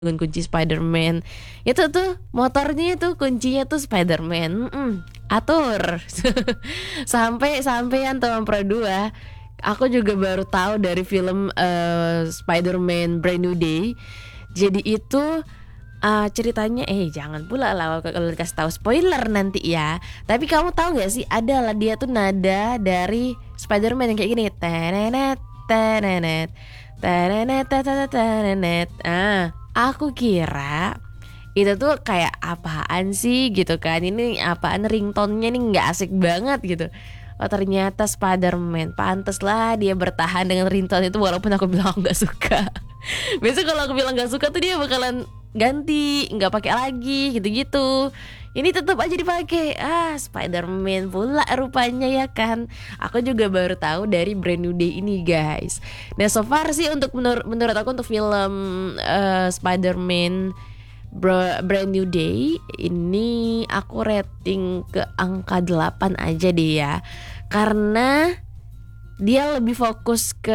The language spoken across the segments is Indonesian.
dengan kunci Spider-Man. Itu tuh motornya tuh kuncinya tuh Spider-Man. Atur. Sampai sampean Tom Pro 2. Aku juga baru tahu dari film Spider-Man Brand New Day. Jadi itu ceritanya jangan pula lah kalau dikasih tahu spoiler nanti ya. Tapi kamu tahu nggak sih ada lah dia tuh nada dari Spider-Man yang kayak gini. Tenenet tenenet tenenet tenenet tenenet. Aku kira itu tuh kayak apaan sih gitu kan. Ini apaan ringtone-nya nih nggak asik banget gitu. Oh ternyata Spider-Man. Pantes lah dia bertahan dengan ringtone itu walaupun aku bilang nggak suka. Biasanya kalau aku bilang nggak suka tuh dia bakalan ganti, nggak pakai lagi gitu-gitu. Ini tetap aja dipakai. Spider-Man pula rupanya ya kan. Aku juga baru tahu dari Brand New Day ini guys. Nah so far sih untuk menurut aku untuk film Spider-Man Brand New Day ini aku rating ke angka 8 aja deh ya. Karena dia lebih fokus ke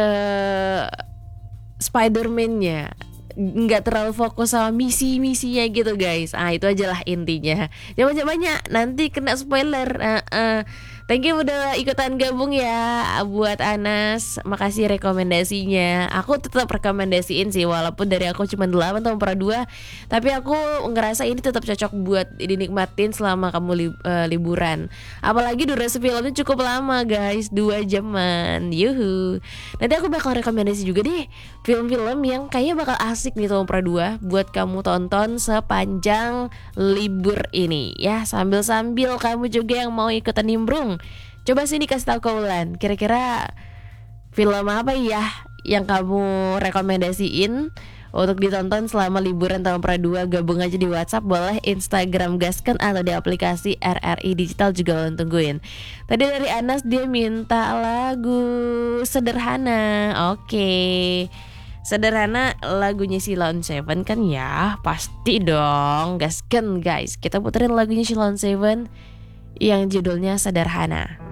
Spider-Man-nya, nggak terlalu fokus sama misi-misinya gitu guys. Itu aja lah intinya. Jangan banyak nanti kena spoiler. Thank you udah ikutan gabung ya buat Anas. Makasih rekomendasinya. Aku tetap rekomendasiin sih walaupun dari aku cuma 8 atau per 2. Tapi aku ngerasa ini tetap cocok buat dinikmatin selama kamu liburan. Apalagi durasi filmnya cukup lama guys, 2 jaman. Yuhu. Nanti aku bakal rekomendasi juga deh film-film yang kayaknya bakal asik nih tahun per 2 buat kamu tonton sepanjang libur ini ya. Sambil-sambil kamu juga yang mau ikutan nimbrung, coba sini kasih tahu ke Ulan, kira-kira film apa ya yang kamu rekomendasiin untuk ditonton selama liburan tahun per 2. Gabung aja di WhatsApp, boleh Instagram Gasken atau di aplikasi RRI Digital juga Ulan tungguin. Tadi dari Anas dia minta lagu sederhana. Oke. Sederhana lagunya Sheila on 7 kan ya. Pasti dong Gasken guys. Kita puterin lagunya Sheila on 7 yang judulnya Sederhana.